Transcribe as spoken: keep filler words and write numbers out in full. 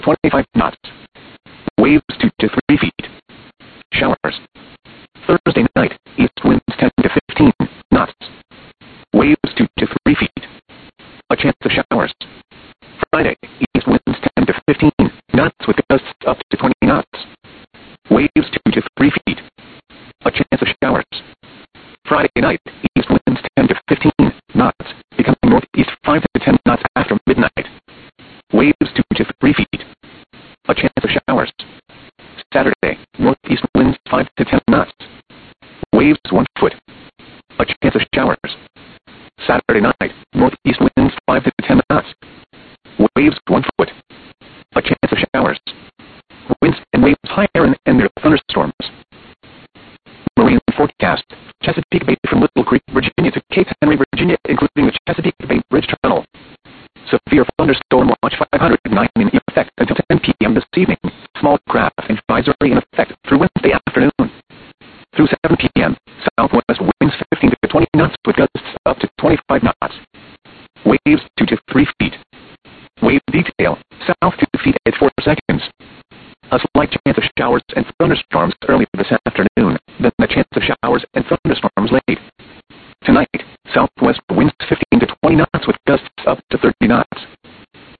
twenty-five knots. Waves two to three feet. Showers. Thursday night, east winds ten to fifteen knots. Waves two to three feet. A chance of showers. Friday, east winds ten to fifteen knots with gusts up to twenty knots. Waves two to three feet. A chance of showers. Friday night, east winds ten to fifteen knots, becoming northeast five to ten knots after midnight. Waves two to three feet. A chance of showers. Saturday, northeast winds five to ten knots. Waves one foot. A chance of showers. Saturday night, northeast winds five to ten knots. Waves one foot. A chance of showers. Winds and waves higher and, and near thunderstorms. Marine forecast. Chesapeake Bay from Little Creek, Virginia to Cape Henry, Virginia, including the Chesapeake Bay Bridge Tunnel. Severe thunderstorm watch five hundred nine in effect until ten p m this evening. Small craft advisory in effect through Wednesday afternoon. Through seven p m, southwest winds fifteen to twenty knots with gusts up to twenty-five knots. Waves two to three feet. Wave detail, south two feet at four seconds. A slight chance of showers and thunderstorms early this afternoon, then a chance of showers and thunderstorms late.